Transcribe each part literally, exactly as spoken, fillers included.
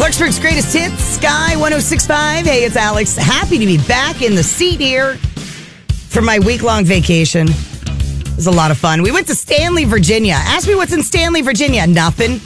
Clarksburg's greatest hits, Sky one oh six point five. Hey, it's Alex. Happy to be back in the seat here for my week-long vacation. It was a lot of fun. We went to Stanley, Virginia. Ask me what's in Stanley, Virginia. Nothing.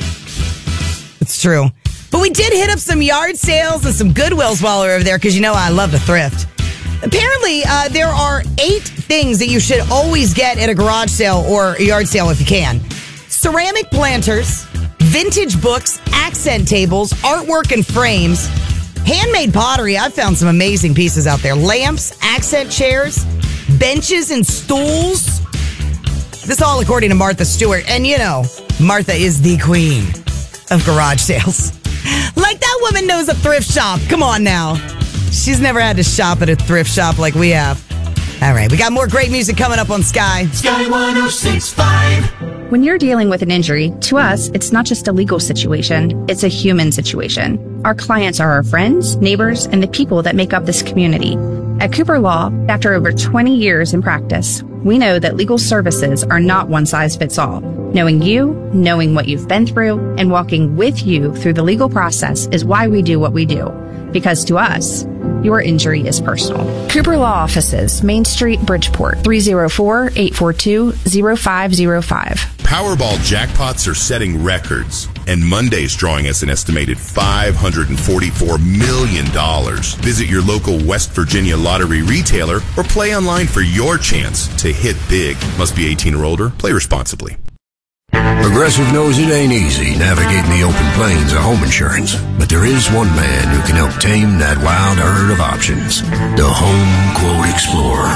It's true. But we did hit up some yard sales and some Goodwills while we were over there because, you know, I love to thrift. Apparently, uh, there are eight things that you should always get at a garage sale or a yard sale if you can. Ceramic planters, vintage books, accent tables, artwork and frames, handmade pottery. I've found some amazing pieces out there. Lamps, accent chairs, benches and stools. This all according to Martha Stewart. And you know, Martha is the queen of garage sales. Like that woman knows a thrift shop. Come on now. She's never had to shop at a thrift shop like we have. All right, we got more great music coming up on Sky. Sky one oh six point five. When you're dealing with an injury, to us, it's not just a legal situation, it's a human situation. Our clients are our friends, neighbors, and the people that make up this community. At Cooper Law, after over twenty years in practice, we know that legal services are not one size fits all. Knowing you, knowing what you've been through, and walking with you through the legal process is why we do what we do. Because to us, your injury is personal. Cooper Law Offices, Main Street, Bridgeport, three oh four, eight four two, oh five oh five. Powerball jackpots are setting records, and Monday's drawing us an estimated five hundred forty-four million dollars. Visit your local West Virginia lottery retailer or play online for your chance to hit big. Must be eighteen or older. Play responsibly. Progressive knows it ain't easy navigating the open plains of home insurance, but there is one man who can help tame that wild herd of options. The Home Quote Explorer.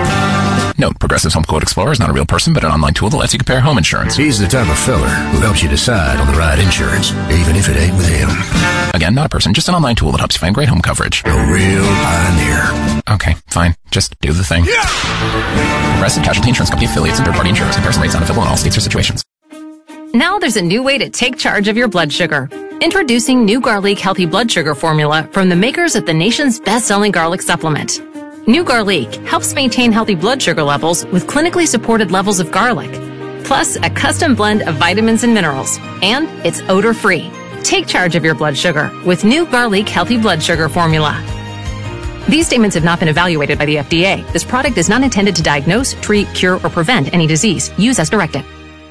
Note, Progressive's Home Quote Explorer is not a real person, but an online tool that lets you compare home insurance. He's the type of feller who helps you decide on the right insurance, even if it ain't with him. Again, not a person, just an online tool that helps you find great home coverage. A real pioneer. Okay, fine. Just do the thing. Yeah! Progressive Casualty Insurance Company affiliates and third-party insurers. Comparison rates not available in all states or situations. Now there's a new way to take charge of your blood sugar. Introducing New Garlic Healthy Blood Sugar Formula from the makers of the nation's best-selling garlic supplement. New Garlic helps maintain healthy blood sugar levels with clinically supported levels of garlic, plus a custom blend of vitamins and minerals, and it's odor-free. Take charge of your blood sugar with New Garlic Healthy Blood Sugar Formula. These statements have not been evaluated by the F D A. This product is not intended to diagnose, treat, cure, or prevent any disease. Use as directed.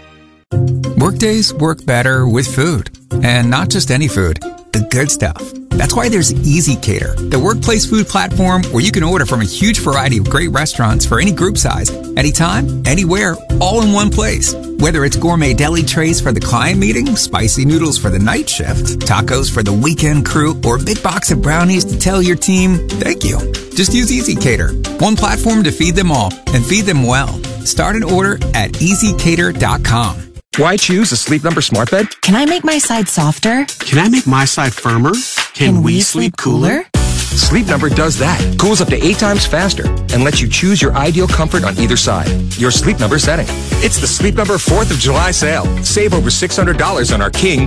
Workdays work better with food. And not just any food, the good stuff. That's why there's ezCater, the workplace food platform where you can order from a huge variety of great restaurants for any group size, anytime, anywhere, all in one place. Whether it's gourmet deli trays for the client meeting, spicy noodles for the night shift, tacos for the weekend crew, or a big box of brownies to tell your team, thank you. Just use ezCater, one platform to feed them all, and feed them well. Start an order at easy cater dot com. Why choose a Sleep Number smart bed? Can I make my side softer? Can I make my side firmer? Can, Can we, we sleep sleep cooler? Sleep Number does that. Cools up to eight times faster and lets you choose your ideal comfort on either side. Your Sleep Number setting. It's the Sleep Number fourth of July sale. Save over six hundred dollars on our King,